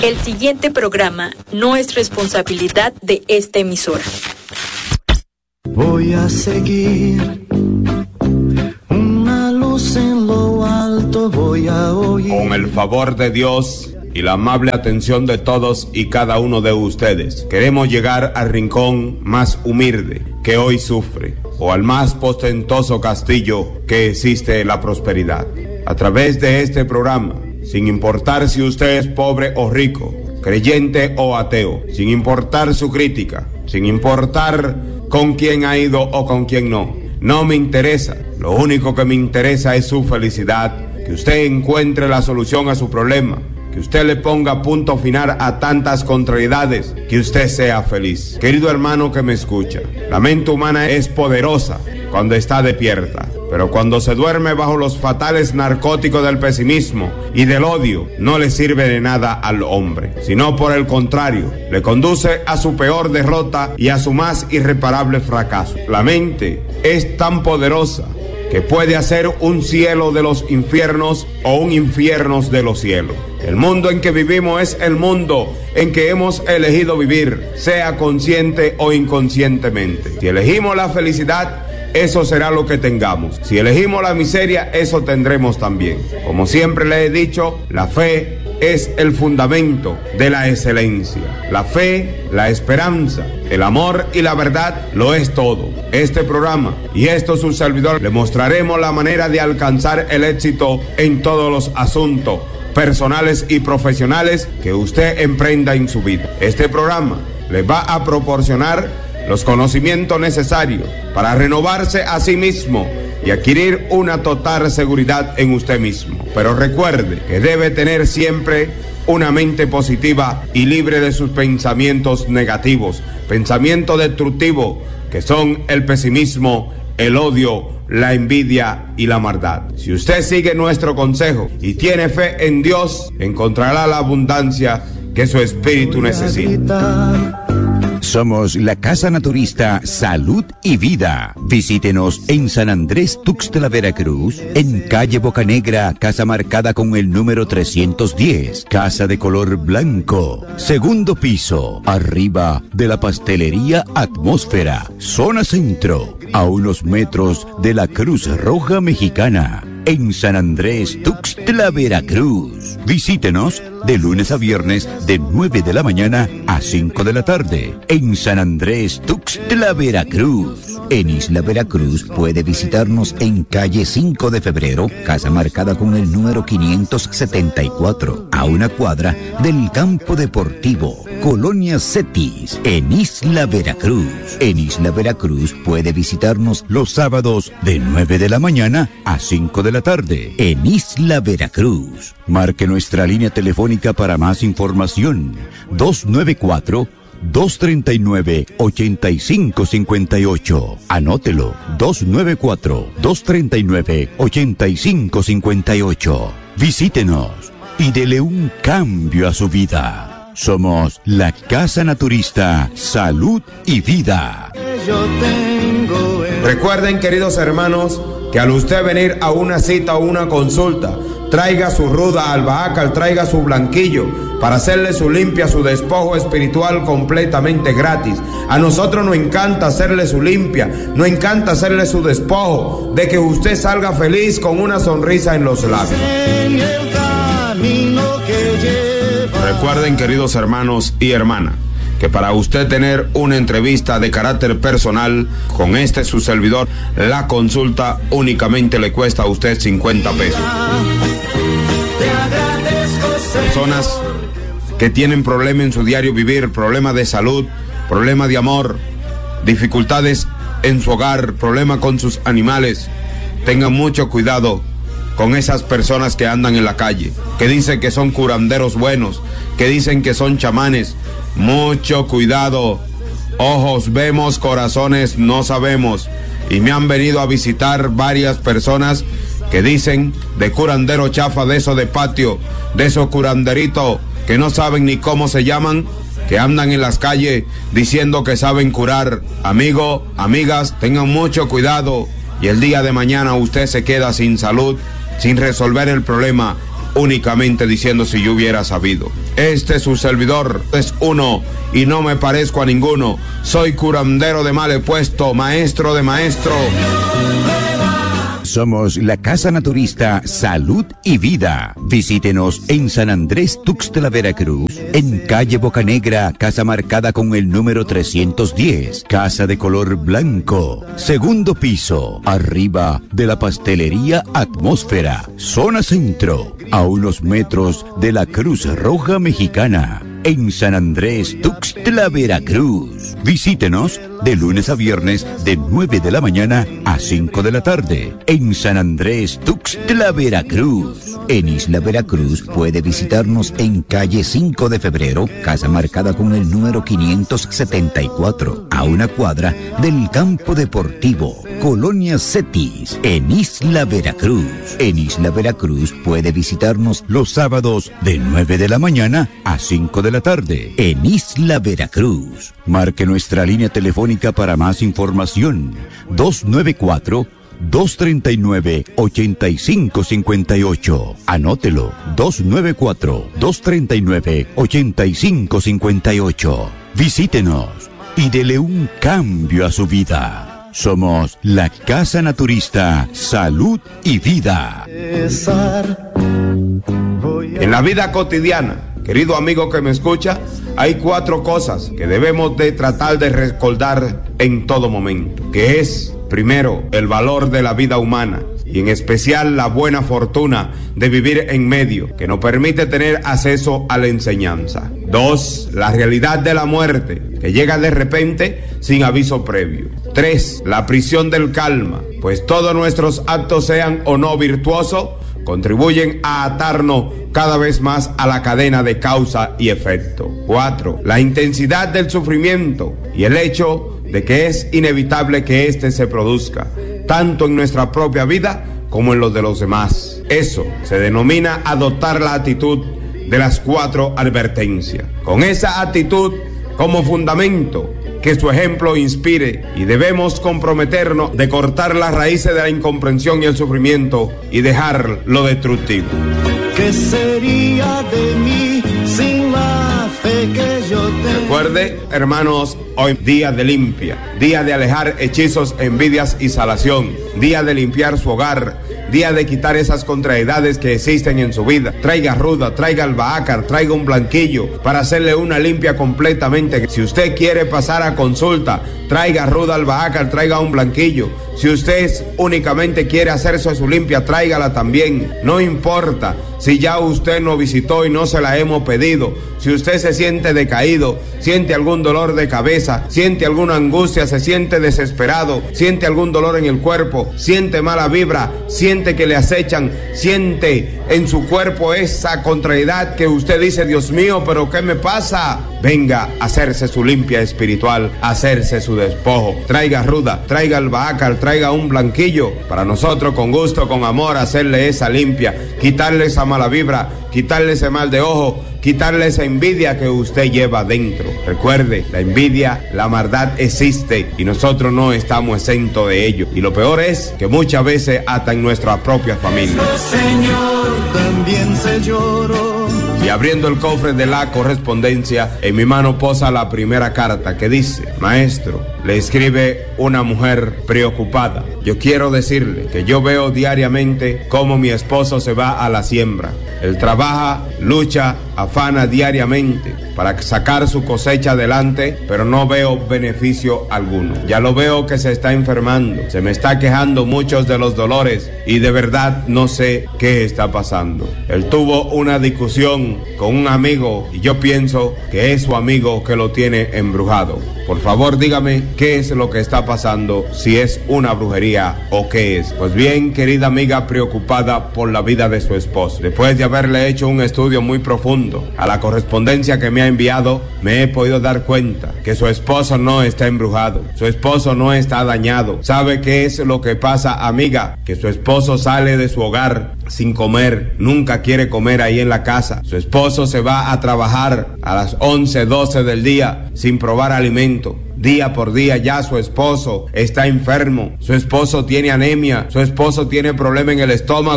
El siguiente programa no es responsabilidad de esta emisora. Voy a seguir una luz en lo alto, voy a oír. Con el favor de Dios y la amable atención de todos y cada uno de ustedes, queremos llegar al rincón más humilde que hoy sufre, o al más postentoso castillo que existe en la prosperidad. A través de este programa, sin importar si usted es pobre o rico, creyente o ateo, sin importar su crítica, sin importar con quién ha ido o con quién no me interesa. Lo único que me interesa es su felicidad, que usted encuentre la solución a su problema, que usted le ponga punto final a tantas contrariedades, que usted sea feliz. Querido hermano que me escucha, la mente humana es poderosa cuando está despierta, pero cuando se duerme bajo los fatales narcóticos del pesimismo y del odio, no le sirve de nada al hombre, sino por el contrario, le conduce a su peor derrota y a su más irreparable fracaso. La mente es tan poderosa que puede hacer un cielo de los infiernos o un infierno de los cielos. El mundo en que vivimos es el mundo en que hemos elegido vivir, sea consciente o inconscientemente. Si elegimos la felicidad, eso será lo que tengamos. Si elegimos la miseria, eso tendremos también. Como siempre le he dicho, la fe es el fundamento de la excelencia. La fe, la esperanza, el amor y la verdad lo es todo. Este programa y su servidor le mostraremos la manera de alcanzar el éxito en todos los asuntos personales y profesionales que usted emprenda en su vida. Este programa le va a proporcionar los conocimientos necesarios para renovarse a sí mismo y adquirir una total seguridad en usted mismo. Pero recuerde que debe tener siempre una mente positiva y libre de sus pensamientos negativos, pensamientos destructivos, que son el pesimismo, el odio, la envidia y la maldad. Si usted sigue nuestro consejo y tiene fe en Dios, encontrará la abundancia que su espíritu necesita. Somos la Casa Naturista Salud y Vida. Visítenos en San Andrés Tuxtla, Veracruz, en calle Bocanegra, casa marcada con el número 310, casa de color blanco, segundo piso, arriba de la pastelería Atmósfera, zona centro, a unos metros de la Cruz Roja Mexicana. En San Andrés Tuxtla, Veracruz. Visítenos de lunes a viernes de 9 de la mañana a 5 de la tarde. En San Andrés Tuxtla, Veracruz. En Isla Veracruz puede visitarnos en calle 5 de febrero, casa marcada con el número 574, a una cuadra del campo deportivo, Colonia Cetis, en Isla Veracruz. En Isla Veracruz puede visitarnos los sábados de 9 de la mañana a 5 de la tarde, en Isla Veracruz. Marque nuestra línea telefónica para más información, 294-239-8558. Anótelo, 294-239-8558. Visítenos y dele un cambio a su vida. Somos la Casa Naturista Salud y Vida. Recuerden, queridos hermanos, que al usted venir a una cita o una consulta, traiga su ruda albahaca, traiga su blanquillo, para hacerle su limpia, su despojo espiritual completamente gratis. A nosotros nos encanta hacerle su limpia, nos encanta hacerle su despojo, de que usted salga feliz con una sonrisa en los labios. Recuerden, queridos hermanos y hermanas, que para usted tener una entrevista de carácter personal con su servidor, la consulta únicamente le cuesta a usted 50 pesos. Personas que tienen problemas en su diario vivir, problemas de salud, problemas de amor, dificultades en su hogar, problemas con sus animales, tengan mucho cuidado con esas personas que andan en la calle, que dicen que son curanderos buenos, que dicen que son chamanes. Mucho cuidado. Ojos vemos, corazones no sabemos. Y me han venido a visitar varias personas que dicen de curandero chafa, de eso de patio, de esos curanderitos que no saben ni cómo se llaman, que andan en las calles diciendo que saben curar. Amigo, amigas, tengan mucho cuidado y el día de mañana usted se queda sin salud, sin resolver el problema únicamente diciendo si yo hubiera sabido. Este su servidor es uno y no me parezco a ninguno. Soy curandero de mal he puesto, maestro de maestro. Somos la Casa Naturista Salud y Vida. Visítenos en San Andrés Tuxtla, Veracruz, en calle Bocanegra, casa marcada con el número 310, casa de color blanco, segundo piso, arriba de la pastelería Atmósfera, zona centro, a unos metros de la Cruz Roja Mexicana. En San Andrés Tuxtla, Veracruz. Visítenos de lunes a viernes de 9 de la mañana a 5 de la tarde. En San Andrés Tuxtla, Veracruz. En Isla Veracruz puede visitarnos en calle 5 de febrero, casa marcada con el número 574, a una cuadra del campo deportivo, Colonia Cetis, en Isla Veracruz. En Isla Veracruz puede visitarnos los sábados de 9 de la mañana a 5 de la tarde, en Isla Veracruz. Marque nuestra línea telefónica para más información, 294-239-8558. Anótelo, 294-239-8558. Visítenos y dele un cambio a su vida. Somos la Casa Naturista Salud y Vida. En la vida cotidiana, querido amigo que me escucha, hay 4 cosas que debemos de tratar de recordar en todo momento, que es, primero, el valor de la vida humana, y en especial la buena fortuna de vivir en medio, que nos permite tener acceso a la enseñanza. 2, la realidad de la muerte, que llega de repente sin aviso previo. 3, la prisión del calma, pues todos nuestros actos, sean o no virtuosos, contribuyen a atarnos cada vez más a la cadena de causa y efecto. 4, la intensidad del sufrimiento y el hecho de que es inevitable que éste se produzca, tanto en nuestra propia vida como en los de los demás. Eso se denomina adoptar la actitud de las 4 advertencias. Con esa actitud como fundamento, que su ejemplo inspire, y debemos comprometernos de cortar las raíces de la incomprensión y el sufrimiento y dejar lo destructivo. ¿Qué sería de mí sin la fe que yo tengo? Recuerde, hermanos, hoy día de limpia, día de alejar hechizos, envidias y salación, día de limpiar su hogar, día de quitar esas contrariedades que existen en su vida. Traiga ruda, traiga albahaca, traiga un blanquillo para hacerle una limpia completamente. Si usted quiere pasar a consulta, traiga ruda, albahaca, traiga un blanquillo. Si usted únicamente quiere hacerse su limpia, tráigala también. No importa si ya usted nos visitó y no se la hemos pedido. Si usted se siente decaído, siente algún dolor de cabeza, siente alguna angustia, se siente desesperado, siente algún dolor en el cuerpo, siente mala vibra, siente que le acechan, siente en su cuerpo esa contrariedad que usted dice, Dios mío, ¿pero qué me pasa? Venga a hacerse su limpia espiritual, a hacerse su despojo. Traiga ruda, traiga albahaca, traiga un blanquillo, para nosotros con gusto, con amor, hacerle esa limpia, quitarle esa mala vibra, quitarle ese mal de ojo, quitarle esa envidia que usted lleva dentro. Recuerde, la envidia, la maldad existe y nosotros no estamos exentos de ello. Y lo peor es que muchas veces hasta en nuestra propia familia. Señor, también se lloró. Y abriendo el cofre de la correspondencia, en mi mano posa la primera carta que dice: maestro, le escribe una mujer preocupada. Yo quiero decirle que yo veo diariamente cómo mi esposo se va a la siembra. Él trabaja, lucha, afana diariamente para sacar su cosecha adelante, pero no veo beneficio alguno. Ya lo veo que se está enfermando, se me está quejando muchos de los dolores y de verdad no sé qué está pasando. Él tuvo una discusión con un amigo y yo pienso que es su amigo que lo tiene embrujado. Por favor, dígame qué es lo que está pasando, si es una brujería o qué es. Pues bien, querida amiga preocupada por la vida de su esposo, después de haberle hecho un estudio muy profundo a la correspondencia que me ha enviado, me he podido dar cuenta que su esposo no está embrujado, su esposo no está dañado. ¿Sabe qué es lo que pasa, amiga? Que su esposo sale de su hogar sin comer, nunca quiere comer ahí en la casa. Su esposo se va a trabajar a las 11, 12 del día sin probar alimento. Día por día ya su esposo está enfermo, su esposo tiene anemia, su esposo tiene problema en el estómago,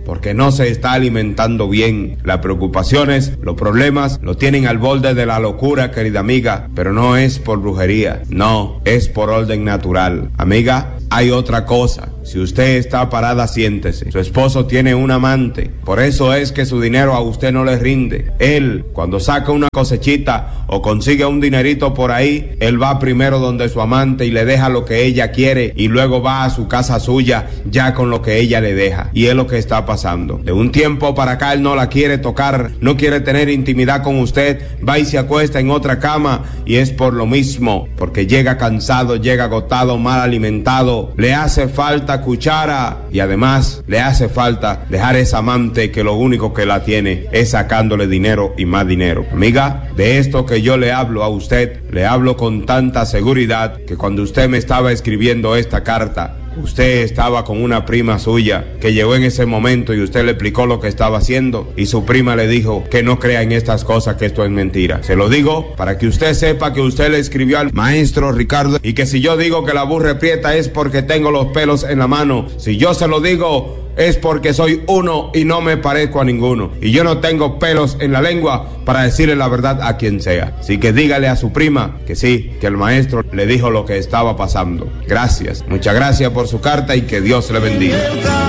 porque no se está alimentando bien. Las preocupaciones, los problemas, lo tienen al borde de la locura, querida amiga, pero no es por brujería, no, es por orden natural. Amiga, hay otra cosa. Si usted está parada, siéntese. Su esposo tiene un amante. Por eso es que su dinero a usted no le rinde. Él, cuando saca una cosechita o consigue un dinerito por ahí, él va primero donde su amante y le deja lo que ella quiere y luego va a su casa suya ya con lo que ella le deja. Y es lo que está pasando. De un tiempo para acá él no la quiere tocar, no quiere tener intimidad con usted, va y se acuesta en otra cama y es por lo mismo, porque llega cansado, llega agotado, mal alimentado, le hace falta cuchara y además le hace falta dejar esa amante que lo único que la tiene es sacándole dinero y más dinero. Amiga, de esto que yo le hablo a usted, le hablo con tanta seguridad que cuando usted me estaba escribiendo esta carta, usted estaba con una prima suya que llegó en ese momento y usted le explicó lo que estaba haciendo y su prima le dijo que no crea en estas cosas, que esto es mentira. Se lo digo para que usted sepa que usted le escribió al maestro Ricardo y que si yo digo que la burra prieta es porque tengo los pelos en la mano. Si yo se lo digo es porque soy uno y no me parezco a ninguno. Y yo no tengo pelos en la lengua para decirle la verdad a quien sea. Así que dígale a su prima que sí, que el maestro le dijo lo que estaba pasando. Gracias, muchas gracias por su carta y que Dios le bendiga.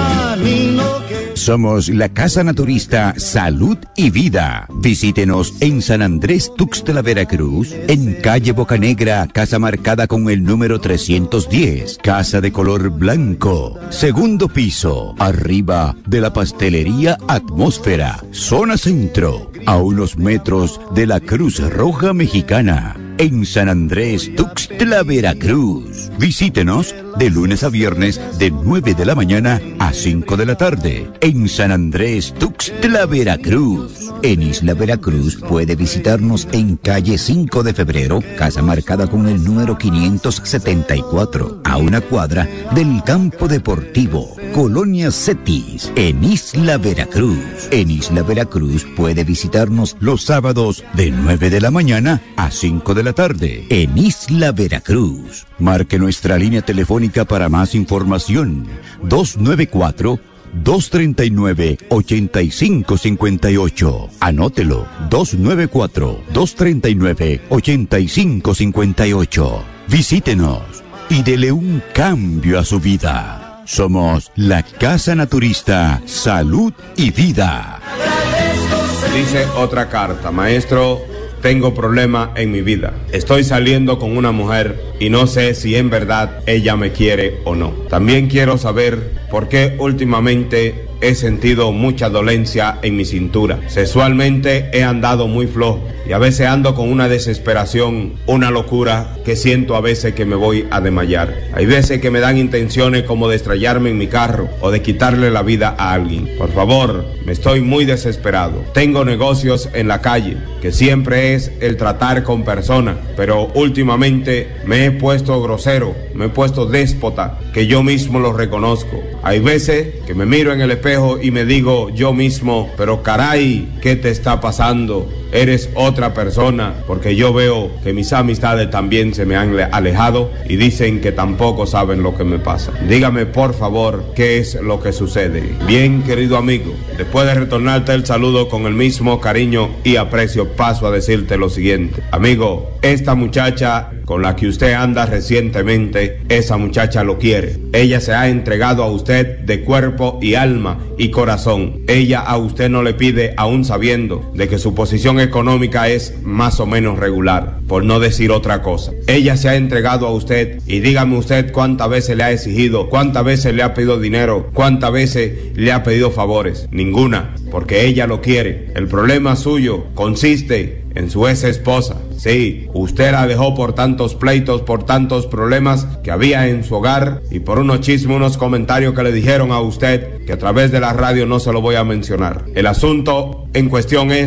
Somos la Casa Naturista Salud y Vida. Visítenos en San Andrés Tuxtla, Veracruz, en calle Bocanegra, casa marcada con el número 310, casa de color blanco, segundo piso, arriba de la pastelería Atmósfera, zona centro, a unos metros de la Cruz Roja Mexicana. En San Andrés Tuxtla, Veracruz. Visítenos de lunes a viernes de 9 de la mañana a 5 de la tarde. En San Andrés Tuxtla, Veracruz. En Isla Veracruz puede visitarnos en calle 5 de febrero, casa marcada con el número 574, a una cuadra del campo deportivo, Colonia Cetis, en Isla Veracruz. En Isla Veracruz puede visitarnos los sábados de 9 de la mañana a 5 de la tarde, en Isla Veracruz. Marque nuestra línea telefónica para más información, 294-239-8558. Anótelo, 294-239-8558. Visítenos y dele un cambio a su vida. Somos la Casa Naturista Salud y Vida. Dice otra carta, maestro, tengo problema en mi vida. Estoy saliendo con una mujer y no sé si en verdad ella me quiere o no. También quiero saber por qué últimamente he sentido mucha dolencia en mi cintura. Sexualmente he andado muy flojo y a veces ando con una desesperación, una locura que siento a veces que me voy a desmayar. Hay veces que me dan intenciones como de estrellarme en mi carro o de quitarle la vida a alguien. Por favor, me estoy muy desesperado. Tengo negocios en la calle, que siempre es el tratar con personas, pero últimamente me he puesto grosero, me he puesto déspota, que yo mismo lo reconozco. Hay veces que me miro en el espejo y me digo yo mismo, pero caray, ¿qué te está pasando? Eres otra persona, porque yo veo que mis amistades también se me han alejado y dicen que tampoco saben lo que me pasa. Dígame por favor qué es lo que sucede. Bien, querido amigo, después de retornarte el saludo con el mismo cariño y aprecio, paso a decirte lo siguiente. Amigo, esta muchacha con la que usted anda recientemente, esa muchacha lo quiere. Ella se ha entregado a usted de cuerpo y alma y corazón. Ella a usted no le pide, aún sabiendo de que su posición económica es más o menos regular, por no decir otra cosa. Ella se ha entregado a usted y dígame usted cuántas veces le ha exigido, cuántas veces le ha pedido dinero, cuántas veces le ha pedido favores. Ninguna, porque ella lo quiere. El problema suyo consiste en su ex esposa. Sí, usted la dejó por tantos pleitos, por tantos problemas que había en su hogar y por unos chismes, unos comentarios que le dijeron a usted que a través de la radio no se lo voy a mencionar. El asunto en cuestión es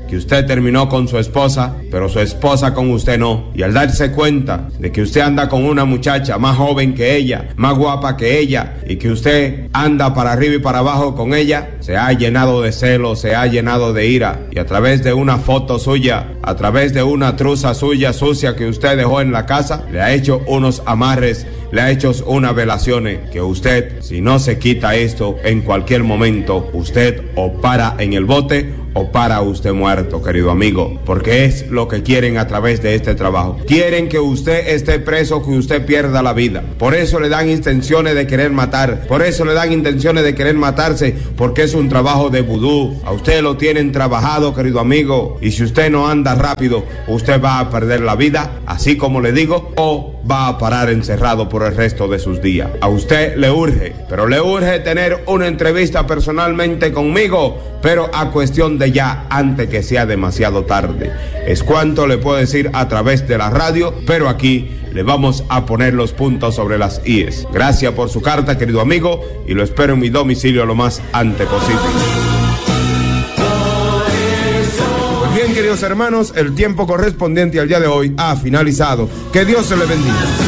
que usted terminó con su esposa, pero su esposa con usted no. Y al darse cuenta de que usted anda con una muchacha más joven que ella, más guapa que ella, y que usted anda para arriba y para abajo con ella, se ha llenado de celos, se ha llenado de ira, y a través de una foto suya, a través de una truza suya sucia que usted dejó en la casa, le ha hecho unos amarres, le ha hecho unas velaciones que usted, si no se quita esto, en cualquier momento usted o para en el bote o para usted muerto, querido amigo, porque es lo que quieren a través de este trabajo. Quieren que usted esté preso, que usted pierda la vida. Por eso le dan intenciones de querer matar, por eso le dan intenciones de querer matarse, porque es un trabajo de vudú. A usted lo tienen trabajado, querido amigo, y si usted no anda rápido, usted va a perder la vida, así como le digo, o va a parar encerrado por el resto de sus días. A usted le urge, pero le urge tener una entrevista personalmente conmigo, pero a cuestión de ya, antes que sea demasiado tarde. Es cuanto le puedo decir a través de la radio, pero aquí le vamos a poner los puntos sobre las íes. Gracias por su carta, querido amigo, y lo espero en mi domicilio lo más antes posible. Bien, queridos hermanos, el tiempo correspondiente al día de hoy ha finalizado. Que Dios se le bendiga.